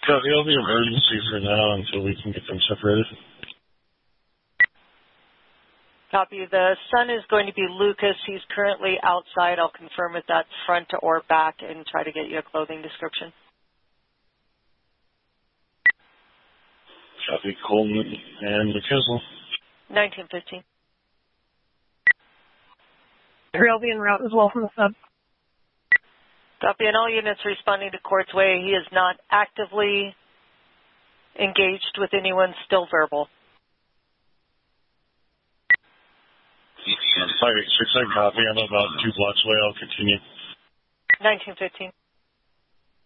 Copy, I'll be emergency for now until we can get them separated. Copy. The son is going to be Lucas. He's currently outside. I'll confirm if that's front or back and try to get you a clothing description. Copy, Colton and McKizzle. 1915. I'll be en route as well from the sub. Copy, and all units responding to Court's Way. He is not actively engaged with anyone, still verbal. 586, I copy. I'm about 2 blocks away. I'll continue. 1915.